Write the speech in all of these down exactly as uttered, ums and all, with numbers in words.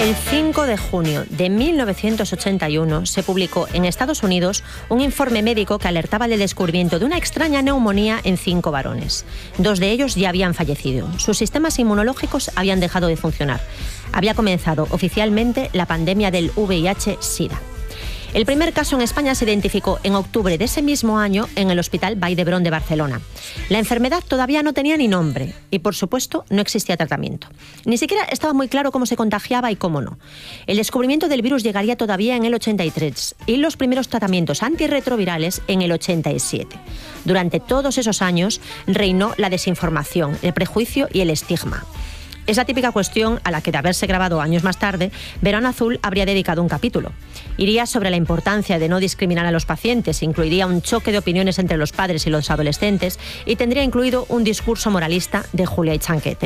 El cinco de junio de mil novecientos ochenta y uno se publicó en Estados Unidos un informe médico que alertaba del descubrimiento de una extraña neumonía en cinco varones. Dos de ellos ya habían fallecido. Sus sistemas inmunológicos habían dejado de funcionar. Había comenzado oficialmente la pandemia del V I H SIDA. El primer caso en España se identificó en octubre de ese mismo año en el Hospital Vall d'Hebron de Barcelona. La enfermedad todavía no tenía ni nombre y, por supuesto, no existía tratamiento. Ni siquiera estaba muy claro cómo se contagiaba y cómo no. El descubrimiento del virus llegaría todavía en el ochenta y tres y los primeros tratamientos antirretrovirales en el ochenta y siete. Durante todos esos años reinó la desinformación, el prejuicio y el estigma. Es la típica cuestión a la que, de haberse grabado años más tarde, Verano Azul habría dedicado un capítulo. Iría sobre la importancia de no discriminar a los pacientes, incluiría un choque de opiniones entre los padres y los adolescentes y tendría incluido un discurso moralista de Julia Echanquete.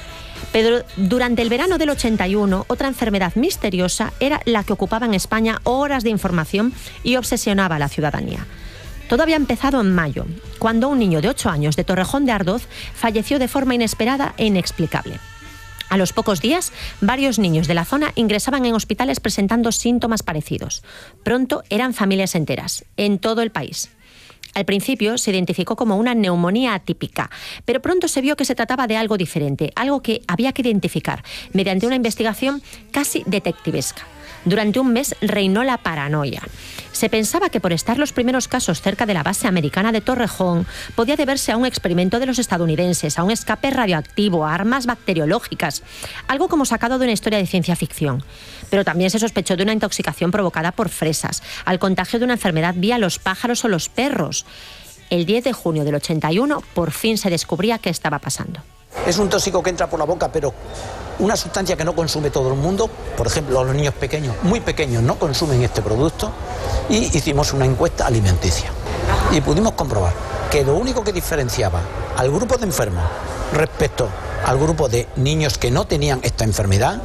Pero durante el verano del ochenta y uno, otra enfermedad misteriosa era la que ocupaba en España horas de información y obsesionaba a la ciudadanía. Todo había empezado en mayo, cuando un niño de ocho años de Torrejón de Ardoz falleció de forma inesperada e inexplicable. A los pocos días, varios niños de la zona ingresaban en hospitales presentando síntomas parecidos. Pronto eran familias enteras, en todo el país. Al principio se identificó como una neumonía atípica, pero pronto se vio que se trataba de algo diferente, algo que había que identificar mediante una investigación casi detectivesca. Durante un mes reinó la paranoia. Se pensaba que por estar los primeros casos cerca de la base americana de Torrejón podía deberse a un experimento de los estadounidenses, a un escape radioactivo, a armas bacteriológicas, algo como sacado de una historia de ciencia ficción. Pero también se sospechó de una intoxicación provocada por fresas, al contagio de una enfermedad vía los pájaros o los perros. El diez de junio del ochenta y uno, por fin se descubría qué estaba pasando. Es un tóxico que entra por la boca, pero una sustancia que no consume todo el mundo. Por ejemplo, los niños pequeños, muy pequeños, no consumen este producto. Y hicimos una encuesta alimenticia. Y pudimos comprobar que lo único que diferenciaba al grupo de enfermos respecto al grupo de niños que no tenían esta enfermedad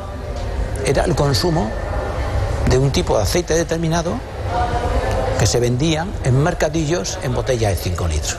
era el consumo de un tipo de aceite determinado que se vendía en mercadillos en botellas de cinco litros.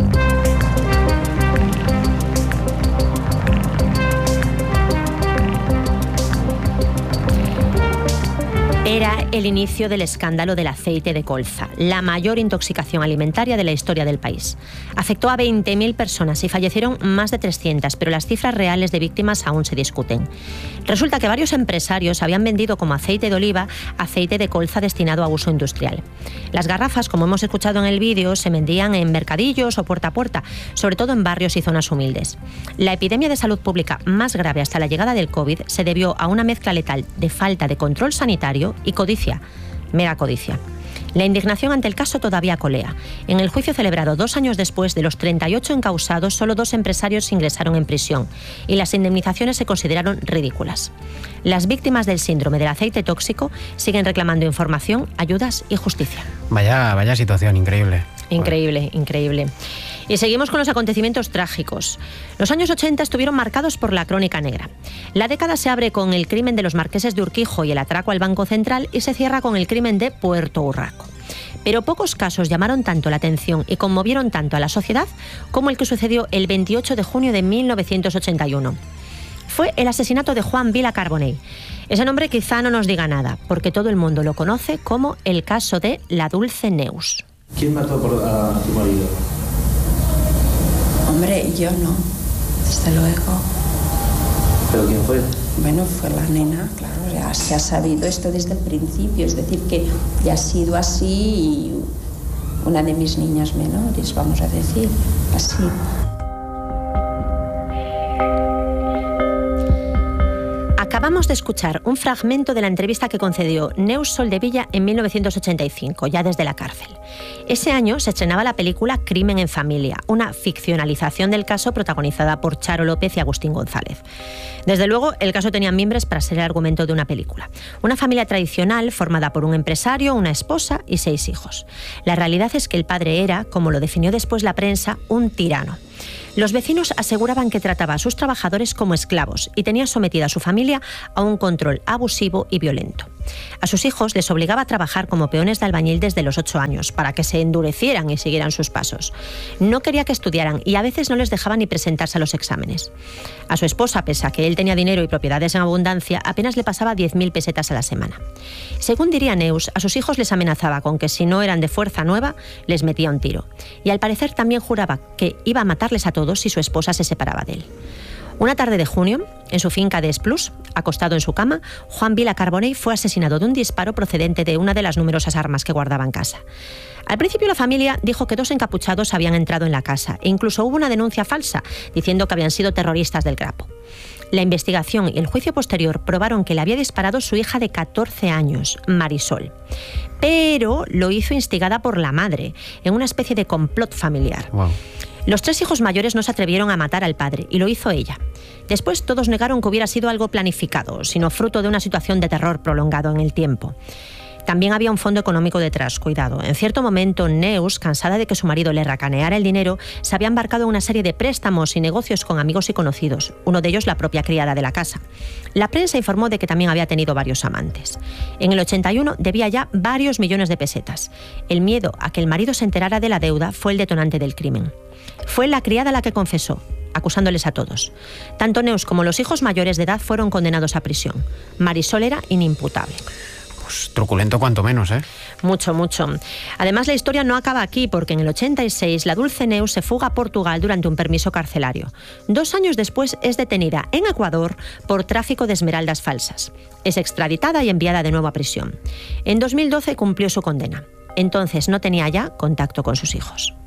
Era el inicio del escándalo del aceite de colza, la mayor intoxicación alimentaria de la historia del país. Afectó a veinte mil personas y fallecieron más de trescientas, pero las cifras reales de víctimas aún se discuten. Resulta que varios empresarios habían vendido como aceite de oliva aceite de colza destinado a uso industrial. Las garrafas, como hemos escuchado en el vídeo, se vendían en mercadillos o puerta a puerta, sobre todo en barrios y zonas humildes. La epidemia de salud pública más grave hasta la llegada del COVID se debió a una mezcla letal de falta de control sanitario y codicia, mega codicia. La indignación ante el caso todavía colea. En el juicio celebrado dos años después, de los treinta y ocho encausados, solo dos empresarios ingresaron en prisión y las indemnizaciones se consideraron ridículas. Las víctimas del síndrome del aceite tóxico siguen reclamando información, ayudas y justicia. Vaya, vaya situación increíble. Increíble, increíble. Y seguimos con los acontecimientos trágicos. Los años ochenta estuvieron marcados por la crónica negra. La década se abre con el crimen de los marqueses de Urquijo y el atraco al Banco Central y se cierra con el crimen de Puerto Urraco. Pero pocos casos llamaron tanto la atención y conmovieron tanto a la sociedad como el que sucedió el veintiocho de junio de mil novecientos ochenta y uno. Fue el asesinato de Juan Vila Carbonell. Ese nombre quizá no nos diga nada, porque todo el mundo lo conoce como el caso de la Dulce Neus. ¿Quién mató a tu marido? Hombre, yo no, desde luego. ¿Pero quién fue? Bueno, fue la nena, claro, ya se ha sabido esto desde el principio, es decir, que ya ha sido así y una de mis niñas menores, vamos a decir, así. Acabamos de escuchar un fragmento de la entrevista que concedió Neus Soldevilla en mil novecientos ochenta y cinco, ya desde la cárcel. Ese año se estrenaba la película Crimen en Familia, una ficcionalización del caso protagonizada por Charo López y Agustín González. Desde luego, el caso tenía mimbres para ser el argumento de una película. Una familia tradicional formada por un empresario, una esposa y seis hijos. La realidad es que el padre era, como lo definió después la prensa, un tirano. Los vecinos aseguraban que trataba a sus trabajadores como esclavos y tenía sometida a su familia a un control abusivo y violento. A sus hijos les obligaba a trabajar como peones de albañil desde los ocho años, para que se endurecieran y siguieran sus pasos. No quería que estudiaran y a veces no les dejaba ni presentarse a los exámenes. A su esposa, pese a que él tenía dinero y propiedades en abundancia, apenas le pasaba diez mil pesetas a la semana. Según diría Neus, a sus hijos les amenazaba con que si no eran de fuerza nueva, les metía un tiro. Y al parecer también juraba que iba a matarles a todos si su esposa se separaba de él. Una tarde de junio, en su finca de Esplús, acostado en su cama, Juan Vila Carbonell fue asesinado de un disparo procedente de una de las numerosas armas que guardaba en casa. Al principio la familia dijo que dos encapuchados habían entrado en la casa e incluso hubo una denuncia falsa diciendo que habían sido terroristas del Grapo. La investigación y el juicio posterior probaron que le había disparado su hija de catorce años, Marisol. Pero lo hizo instigada por la madre, en una especie de complot familiar. Wow. Los tres hijos mayores no se atrevieron a matar al padre, y lo hizo ella. Después todos negaron que hubiera sido algo planificado, sino fruto de una situación de terror prolongado en el tiempo. También había un fondo económico detrás, cuidado. En cierto momento, Neus, cansada de que su marido le racaneara el dinero, se había embarcado en una serie de préstamos y negocios con amigos y conocidos, uno de ellos la propia criada de la casa. La prensa informó de que también había tenido varios amantes. En el ochenta y uno debía ya varios millones de pesetas. El miedo a que el marido se enterara de la deuda fue el detonante del crimen. Fue la criada la que confesó, acusándoles a todos. Tanto Neus como los hijos mayores de edad fueron condenados a prisión. Marisol era inimputable. Pues truculento cuanto menos, ¿eh? Mucho, mucho. Además, la historia no acaba aquí, porque en el ochenta y seis la dulce Neus se fuga a Portugal durante un permiso carcelario. Dos años después es detenida en Ecuador por tráfico de esmeraldas falsas. Es extraditada y enviada de nuevo a prisión. En dos mil doce cumplió su condena. Entonces no tenía ya contacto con sus hijos.